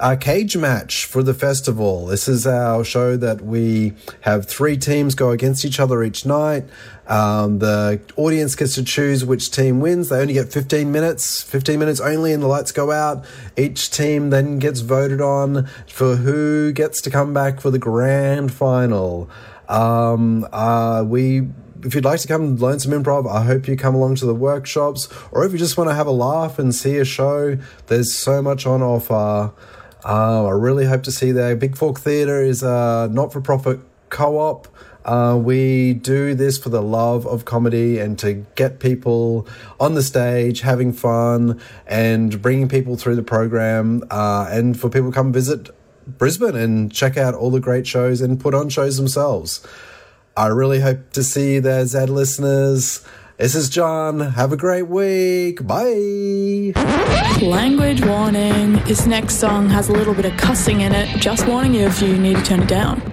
cage match for the festival. This is our show that we have 3 teams go against each other each night. The audience gets to choose which team wins. They only get 15 minutes only, and the lights go out. Each team then gets voted on for who gets to come back for the grand final. If you'd like to come and learn some improv, I hope you come along to the workshops. Or if you just want to have a laugh and see a show, there's so much on offer. I really hope to see you there. Big Fork Theatre is a not-for-profit co-op. We do this for the love of comedy and to get people on the stage having fun and bringing people through the program, and for people to come visit Brisbane and check out all the great shows and put on shows themselves. I really hope to see you there, Zed listeners. This is John. Have a great week. Bye. Language warning. This next song has a little bit of cussing in it. Just warning you if you need to turn it down.